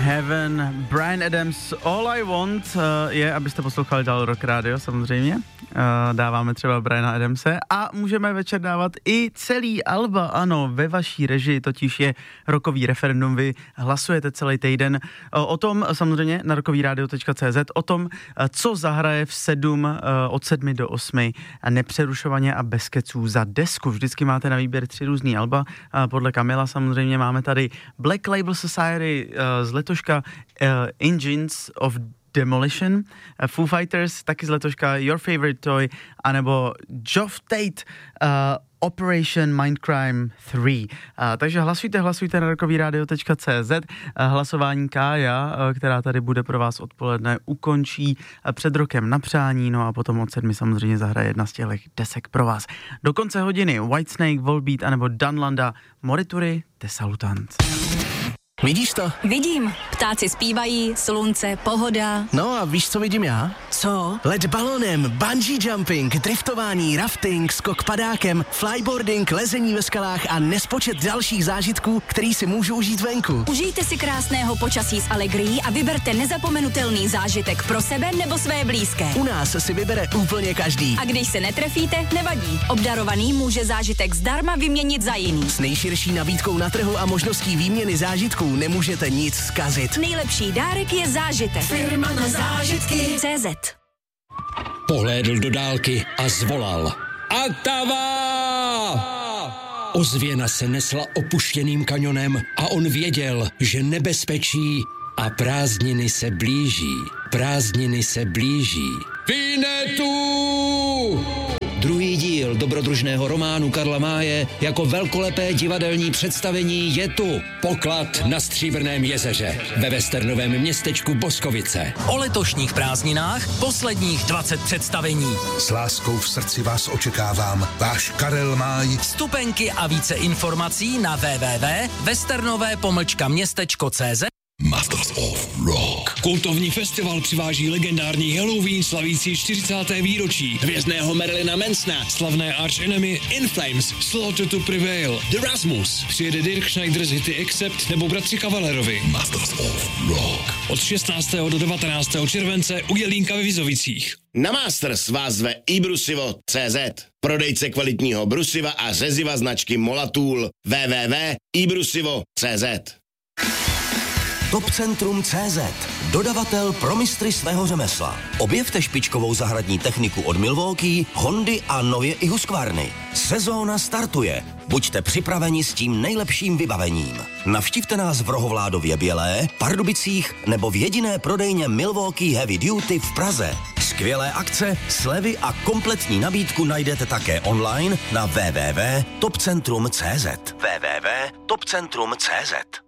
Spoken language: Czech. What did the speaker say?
Heaven, Bryan Adams, All I Want je, abyste poslouchali dál Rock Radio samozřejmě. Dáváme třeba Bryana Adamse a můžeme večer dávat i celý alba, ano, ve vaší režii, totiž je rockový referendum, vy hlasujete celý týden o tom samozřejmě na rockovyradio.cz, o tom, co zahraje od 7 do 8 nepřerušovaně a bez keců za desku. Vždycky máte na výběr 3 různý alba, podle Kamila samozřejmě máme tady Black Label Society z letoška Engines of Demolition, Foo Fighters, taky z letoška Your Favorite Toy, anebo Geoff Tate, Operation Mindcrime 3. Takže hlasujte na rockovyradio.cz. Hlasování Kája, která tady bude pro vás odpoledne, ukončí před rokem na přání, no a potom od 7 samozřejmě zahraje jedna z těch desek pro vás. Do konce hodiny Whitesnake, Volbeat, anebo Danlanda, Morituri, te salutant. Vidíš to? Vidím. Ptáci zpívají, slunce, pohoda. No a víš, co vidím já? Co? Let balonem, bungee jumping, driftování, rafting, skok padákem, flyboarding, lezení ve skalách a nespočet dalších zážitků, který si můžu užít venku. Užijte si krásného počasí s Allegrií a vyberte nezapomenutelný zážitek pro sebe nebo své blízké. U nás si vybere úplně každý. A když se netrefíte, nevadí. Obdarovaný může zážitek zdarma vyměnit za jiný. S nejširší nabídkou na trhu a možností výměny zážitků nemůžete nic zkazit. Nejlepší dárek je zážitek. Firma na zážitky. CZ. Pohlédl do dálky a zvolal. Atava! Ozvěna se nesla opuštěným kanionem a on věděl, že nebezpečí a prázdniny se blíží. Prázdniny se blíží. Vinetu! Druhý díl dobrodružného románu Karla Máje jako velkolepé divadelní představení je tu. Poklad na Stříbrném jezeře ve westernovém městečku Boskovice. O letošních prázdninách posledních 20 představení. S láskou v srdci vás očekávám. Váš Karel Máj. Vstupenky a více informací na www.westernové-městečko.cz. Masters of Rock. Kultovní festival přiváží legendární Halloween slavící 40. výročí, hvězdného Marilyna Mansona, slavné Arch Enemy, In Flames, Slaughter to Prevail, The Rasmus, přijede Dirk Schneider z hity Accept nebo bratři Kavalerovi. Masters of Rock. Od 16. do 19. července u Jelínka ve Vizovicích. Na Masters vás zve iBrusivo.cz, prodejce kvalitního brusiva a řeziva značky Molatool. www.ibrusivo.cz. Topcentrum.cz, dodavatel pro mistry svého řemesla. Objevte špičkovou zahradní techniku od Milwaukee, Hondy a nově i Husqvarny. Sezóna startuje. Buďte připraveni s tím nejlepším vybavením. Navštivte nás v Rohovládově Bělé, Pardubicích nebo v jediné prodejně Milwaukee Heavy Duty v Praze. Skvělé akce, slevy a kompletní nabídku najdete také online na www.topcentrum.cz. www.topcentrum.cz